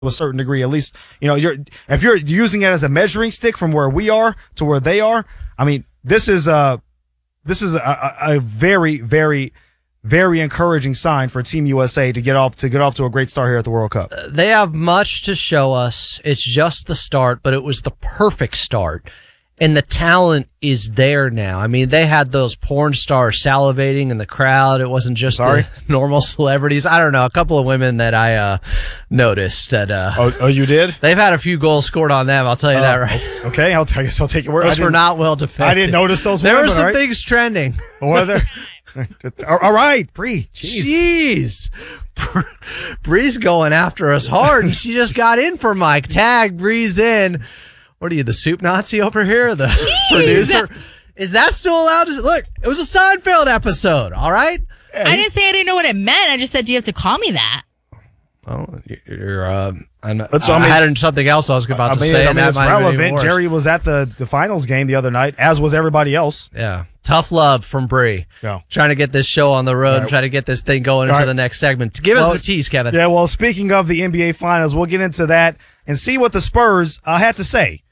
to a certain degree. At least, if you're using it as a measuring stick from where we are to where they are, I mean, this is a very, very, very encouraging sign for Team USA to get off to a great start here at the World Cup. They have much to show us. It's just the start, but it was the perfect start. And the talent is there now. I mean, they had those porn stars salivating in the crowd. It wasn't just the normal celebrities. I don't know. A couple of women that I noticed that. Oh, you did? They've had a few goals scored on them. I'll tell you that right. Okay, I'll take your word. Those were not well defended. I didn't notice those. There were some things trending. Were there? All right, Bree. Jeez. Bree's going after us hard. She just got in for Mike. Tag, Bree's in. What are you, the soup Nazi over here? The producer? Is that still allowed to look? It was a Seinfeld episode, all right? Yeah, I didn't say I didn't know what it meant. I just said, do you have to call me that? Oh, I had something else I was about to say. I mean, it's relevant. Jerry was at the finals game the other night, as was everybody else. Yeah. Tough love from Bree. Yeah. Trying to get this show on the road and try to get this thing going into the next segment. Give us the tease, Kevin. Yeah, well, speaking of the NBA finals, we'll get into that and see what the Spurs had to say